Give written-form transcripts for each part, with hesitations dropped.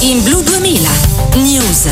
in Blu 2000 News.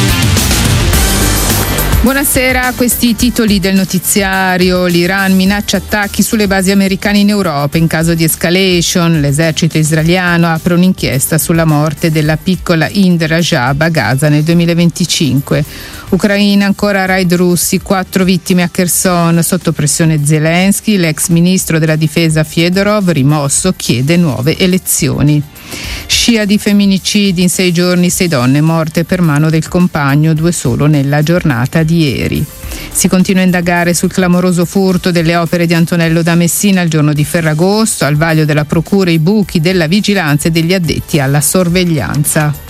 Buonasera, questi titoli del notiziario. L'Iran minaccia attacchi sulle basi americane in Europa in caso di escalation. L'esercito israeliano apre un'inchiesta sulla morte della piccola Hind Rajab a Gaza nel 2025. Ucraina, ancora raid russi, 4 vittime a Kherson. Sotto pressione Zelensky, l'ex ministro della difesa Fedorov, rimosso, chiede nuove elezioni. Scia di femminicidi in 6 giorni, 6 donne morte per mano del compagno, 2 solo nella giornata di ieri. Si continua a indagare sul clamoroso furto delle opere di Antonello da Messina il giorno di Ferragosto, al vaglio della procura i buchi della vigilanza e degli addetti alla sorveglianza.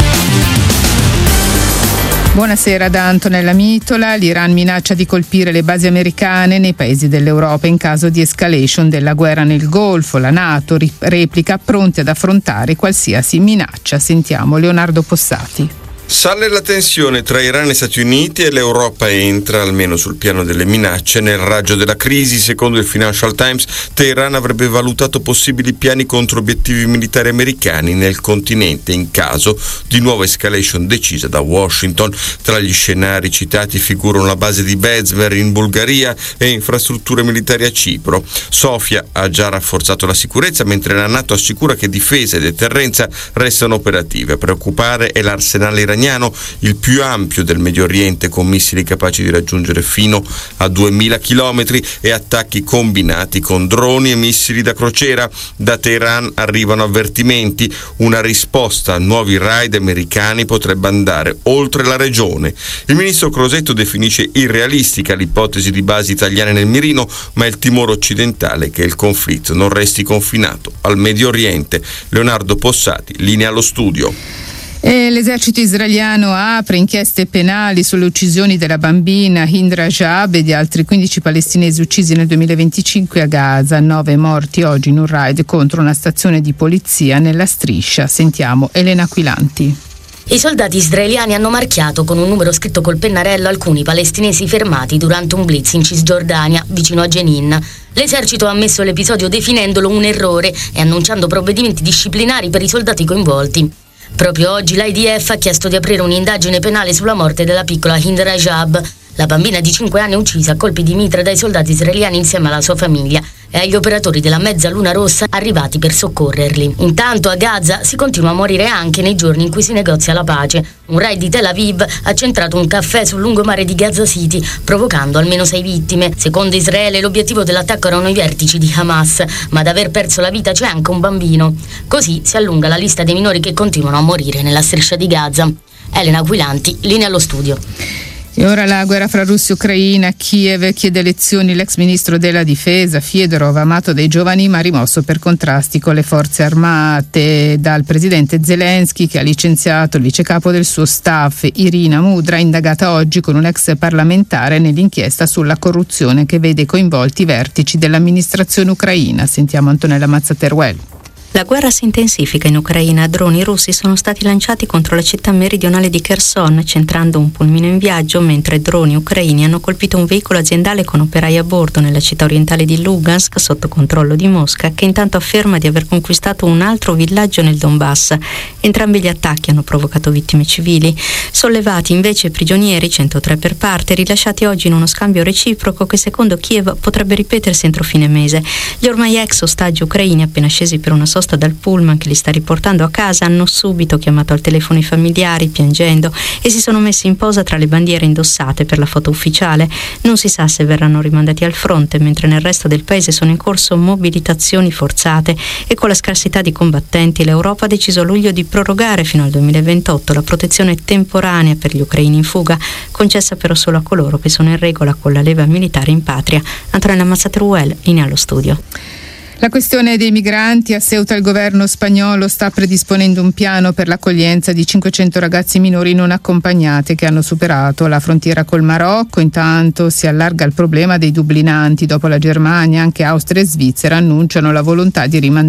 Buonasera da Antonella Mitola. L'Iran minaccia di colpire le basi americane nei paesi dell'Europa in caso di escalation della guerra nel Golfo. La NATO replica pronti ad affrontare qualsiasi minaccia. Sentiamo Leonardo Possati. Sale la tensione tra Iran e Stati Uniti e l'Europa entra, almeno sul piano delle minacce, nel raggio della crisi. Secondo il Financial Times, Teheran avrebbe valutato possibili piani contro obiettivi militari americani nel continente in caso di nuova escalation decisa da Washington. Tra gli scenari citati figurano la base di Bezmer in Bulgaria e infrastrutture militari a Cipro. Sofia ha già rafforzato la sicurezza, mentre la NATO assicura che difesa e deterrenza restano operative. A preoccupare è l'arsenale iraniano, il più ampio del Medio Oriente, con missili capaci di raggiungere fino a 2000 chilometri e attacchi combinati con droni e missili da crociera. Da Teheran arrivano avvertimenti: una risposta a nuovi raid americani potrebbe andare oltre la regione. Il ministro Crosetto definisce irrealistica l'ipotesi di basi italiane nel mirino, ma il timore occidentale che il conflitto non resti confinato al Medio Oriente. Leonardo Possati, linea allo studio. E l'esercito israeliano apre inchieste penali sulle uccisioni della bambina Hind Rajab e di altri 15 palestinesi uccisi nel 2025 a Gaza. 9 morti oggi in un raid contro una stazione di polizia nella striscia. Sentiamo Elena Aquilanti. I soldati israeliani hanno marchiato con un numero scritto col pennarello alcuni palestinesi fermati durante un blitz in Cisgiordania, vicino a Jenin. L'esercito ha ammesso l'episodio definendolo un errore e annunciando provvedimenti disciplinari per i soldati coinvolti. Proprio oggi l'IDF ha chiesto di aprire un'indagine penale sulla morte della piccola Hind Rajab, la bambina di 5 anni uccisa a colpi di mitra dai soldati israeliani insieme alla sua famiglia e agli operatori della Mezzaluna Rossa arrivati per soccorrerli. Intanto a Gaza si continua a morire anche nei giorni in cui si negozia la pace. Un raid di Tel Aviv ha centrato un caffè sul lungomare di Gaza City, provocando almeno 6 vittime. Secondo Israele l'obiettivo dell'attacco erano i vertici di Hamas, ma ad aver perso la vita c'è anche un bambino. Così si allunga la lista dei minori che continuano a morire nella striscia di Gaza. Elena Aquilanti, linea allo studio. E ora la guerra fra Russia e Ucraina. Kiev chiede elezioni. L'ex ministro della difesa Fedorov, amato dai giovani ma rimosso per contrasti con le forze armate dal presidente Zelensky, che ha licenziato il vicecapo del suo staff Irina Mudra, indagata oggi con un ex parlamentare nell'inchiesta sulla corruzione che vede coinvolti i vertici dell'amministrazione ucraina. Sentiamo Antonella Mazzateruel. La guerra si intensifica in Ucraina. Droni russi sono stati lanciati contro la città meridionale di Kherson, centrando un pulmino in viaggio, mentre droni ucraini hanno colpito un veicolo aziendale con operai a bordo nella città orientale di Lugansk, sotto controllo di Mosca, che intanto afferma di aver conquistato un altro villaggio nel Donbass. Entrambi gli attacchi hanno provocato vittime civili. Sollevati invece prigionieri, 103 per parte, rilasciati oggi in uno scambio reciproco che secondo Kiev potrebbe ripetersi entro fine mese. Gli ormai ex ostaggi ucraini, appena scesi per una sosta dal pullman che li sta riportando a casa, hanno subito chiamato al telefono i familiari piangendo e si sono messi in posa tra le bandiere indossate per la foto ufficiale. Non si sa se verranno rimandati al fronte, mentre nel resto del paese sono in corso mobilitazioni forzate e con la scarsità di combattenti l'Europa ha deciso a luglio di prorogare fino al 2028 la protezione temporanea per gli ucraini in fuga, concessa però solo a coloro che sono in regola con la leva militare in patria. Antonella Mazzateruel, linea allo studio. La questione dei migranti. A Ceuta il governo spagnolo sta predisponendo un piano per l'accoglienza di 500 ragazzi minori non accompagnati che hanno superato la frontiera col Marocco. Intanto si allarga il problema dei dublinanti. Dopo la Germania, anche Austria e Svizzera annunciano la volontà di rimandare